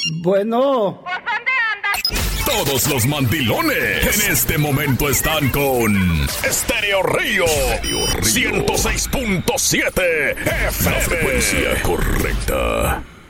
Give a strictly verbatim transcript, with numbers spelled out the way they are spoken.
Bueno. Todos los mandilones en este momento están con Estéreo Río ciento seis punto siete F M. La frecuencia correcta.